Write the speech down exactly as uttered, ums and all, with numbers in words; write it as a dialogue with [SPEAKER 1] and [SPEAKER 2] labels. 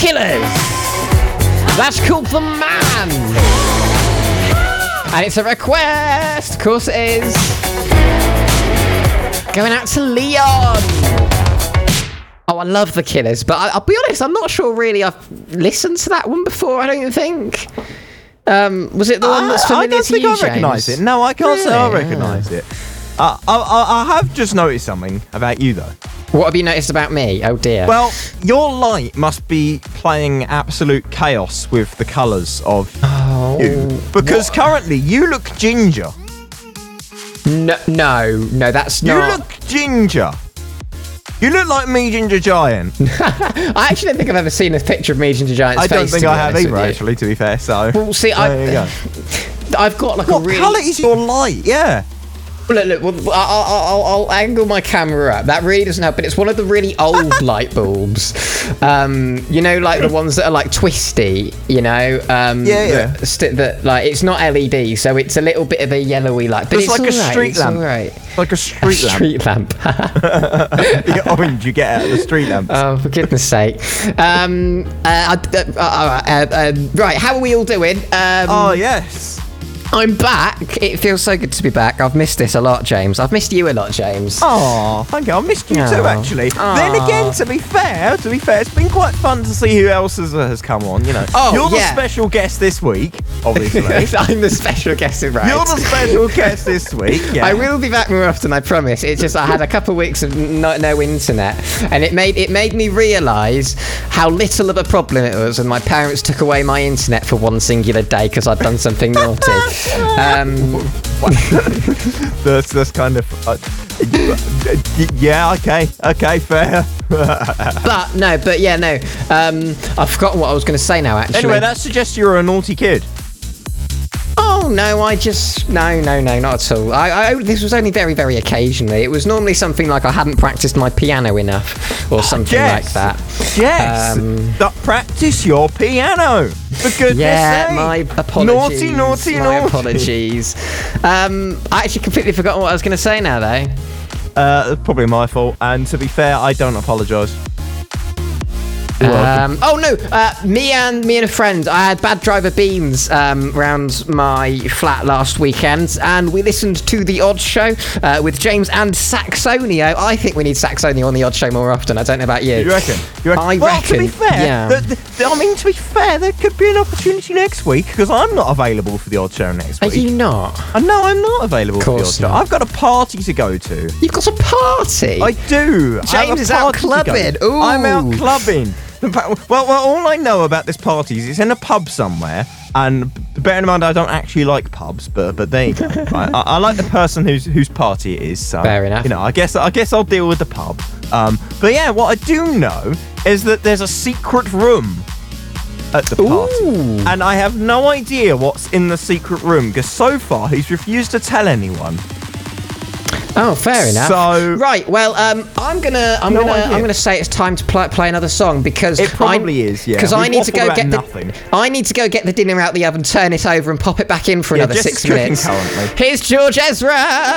[SPEAKER 1] Killers. That's called The Man. And it's a request. Of course it is. Going out to Leon. Oh, I love The Killers, but I, I'll be honest, I'm not sure really I've listened to that one before, I don't even think. Um, was it the one that's familiar
[SPEAKER 2] I don't
[SPEAKER 1] to
[SPEAKER 2] think
[SPEAKER 1] you,
[SPEAKER 2] I recognise
[SPEAKER 1] James?
[SPEAKER 2] it. No, I can't say I
[SPEAKER 1] Really?
[SPEAKER 2] recognise it. Uh, I, I, I have just noticed something about you, though.
[SPEAKER 1] What have you noticed about me? Oh, dear.
[SPEAKER 2] Well, your light must be playing absolute chaos with the colours of
[SPEAKER 1] oh,
[SPEAKER 2] you. Because
[SPEAKER 1] what?
[SPEAKER 2] currently, you look ginger.
[SPEAKER 1] No, no, no, that's
[SPEAKER 2] You
[SPEAKER 1] not...
[SPEAKER 2] look ginger. You look like me, Ginger Giant.
[SPEAKER 1] I actually don't think I've ever seen a picture of me, Ginger Giant's
[SPEAKER 2] I don't
[SPEAKER 1] face,
[SPEAKER 2] think
[SPEAKER 1] to be
[SPEAKER 2] I have
[SPEAKER 1] honest
[SPEAKER 2] either,
[SPEAKER 1] with you.
[SPEAKER 2] actually, to be fair, so...
[SPEAKER 1] Well, see,
[SPEAKER 2] there you
[SPEAKER 1] I,
[SPEAKER 2] go.
[SPEAKER 1] I've got like
[SPEAKER 2] What
[SPEAKER 1] a really...
[SPEAKER 2] colour is your light? Yeah.
[SPEAKER 1] Look, look, well, I'll, I'll, I'll angle my camera up. That really doesn't help, but it's one of the really old light bulbs. Um, you know, like the ones that are like twisty, you know? Um,
[SPEAKER 2] Yeah, yeah.
[SPEAKER 1] That, st- that, like, it's not L E D, so it's a little bit of a yellowy light. But
[SPEAKER 2] It's
[SPEAKER 1] it's,
[SPEAKER 2] like a
[SPEAKER 1] all right,
[SPEAKER 2] street
[SPEAKER 1] it's
[SPEAKER 2] lamp.
[SPEAKER 1] all right.
[SPEAKER 2] Like a street
[SPEAKER 1] A
[SPEAKER 2] lamp.
[SPEAKER 1] street lamp.
[SPEAKER 2] The orange you get out of the street lamps.
[SPEAKER 1] Oh, for goodness sake. Um, uh, uh, uh, uh, uh, right, how are we all doing? Um,
[SPEAKER 2] Oh, yes.
[SPEAKER 1] I'm back. It feels so good to be back. I've missed this a lot, James. I've missed you a lot, James.
[SPEAKER 2] Oh, thank you. I missed you too,
[SPEAKER 1] Aw.
[SPEAKER 2] actually.
[SPEAKER 1] Aw.
[SPEAKER 2] Then again, to be fair, to be fair, it's been quite fun to see who else has, uh, has come on. You know,
[SPEAKER 1] Oh,
[SPEAKER 2] you're the
[SPEAKER 1] yeah.
[SPEAKER 2] special guest this week, obviously.
[SPEAKER 1] I'm the special guest, right?
[SPEAKER 2] You're the special guest this week. Yeah.
[SPEAKER 1] I will be back more often, I promise. It's just I had a couple of weeks of no, no internet, and it made it made me realise how little of a problem it was when my parents took away my internet for one singular day because I'd done something naughty. Um,
[SPEAKER 2] that's that's kind of. Uh, yeah. Okay. Okay. Fair.
[SPEAKER 1] but no, but yeah, no. Um, I've forgotten what I was going to say now. Actually,
[SPEAKER 2] Anyway, that suggests you're a naughty kid.
[SPEAKER 1] Oh no, I just no, no, no, not at all. I, I this was only very, very occasionally. It was normally something like I hadn't practiced my piano enough, or something
[SPEAKER 2] Yes.
[SPEAKER 1] like that.
[SPEAKER 2] Yes.
[SPEAKER 1] Um,
[SPEAKER 2] that practice your piano. For goodness
[SPEAKER 1] Yeah,
[SPEAKER 2] sake.
[SPEAKER 1] my apologies.
[SPEAKER 2] Naughty, naughty,
[SPEAKER 1] my
[SPEAKER 2] naughty.
[SPEAKER 1] apologies. Um, I actually completely forgotten what I was going to say now, though.
[SPEAKER 2] Uh, probably my fault. And to be fair, I don't apologise. You're welcome.
[SPEAKER 1] Um, oh no, uh, me and me and a friend. I had Bad Driver Beans um, round my flat last weekend, and we listened to the Odd Show uh, with James and Saxonio. I think we need Saxonio on the Odd Show more often. I don't know about you.
[SPEAKER 2] You reckon? You reckon?
[SPEAKER 1] I
[SPEAKER 2] well,
[SPEAKER 1] reckon.
[SPEAKER 2] to be fair,
[SPEAKER 1] yeah.
[SPEAKER 2] the, the, I mean, to be fair, there could be an opportunity next week because I'm not available for the Odd Show next
[SPEAKER 1] Are
[SPEAKER 2] week.
[SPEAKER 1] you not?
[SPEAKER 2] I know I'm not available for the Odd
[SPEAKER 1] Course
[SPEAKER 2] Show.
[SPEAKER 1] not.
[SPEAKER 2] I've got a party to go to.
[SPEAKER 1] You've got a party.
[SPEAKER 2] I do. I have
[SPEAKER 1] James
[SPEAKER 2] a
[SPEAKER 1] is out
[SPEAKER 2] party to go
[SPEAKER 1] clubbing.
[SPEAKER 2] to.
[SPEAKER 1] Ooh.
[SPEAKER 2] I'm out clubbing. Well, well, all I know about this party is it's in a pub somewhere, and bearing in mind I don't actually like pubs, but but there you go. Right? I, I like the person whose whose party it is. So,
[SPEAKER 1] Fair enough.
[SPEAKER 2] You know, I guess I guess I'll deal with the pub. Um, but yeah, what I do know is that there's a secret room at the party,
[SPEAKER 1] Ooh.
[SPEAKER 2] and I have no idea what's in the secret room because so far he's refused to tell anyone.
[SPEAKER 1] Oh, fair enough.
[SPEAKER 2] So-
[SPEAKER 1] right, well, um, I'm gonna, I'm
[SPEAKER 2] No
[SPEAKER 1] gonna,
[SPEAKER 2] idea.
[SPEAKER 1] I'm gonna say it's time to play, play another song because
[SPEAKER 2] It probably
[SPEAKER 1] I,
[SPEAKER 2] is, yeah.
[SPEAKER 1] Because I
[SPEAKER 2] We've
[SPEAKER 1] need to
[SPEAKER 2] waffled
[SPEAKER 1] go
[SPEAKER 2] about
[SPEAKER 1] get
[SPEAKER 2] nothing.
[SPEAKER 1] the, I need to go get the dinner out the oven, turn it over, and pop it back in for
[SPEAKER 2] Yeah,
[SPEAKER 1] another
[SPEAKER 2] Jess
[SPEAKER 1] six
[SPEAKER 2] is cooking
[SPEAKER 1] minutes.
[SPEAKER 2] currently.
[SPEAKER 1] Here's George Ezra.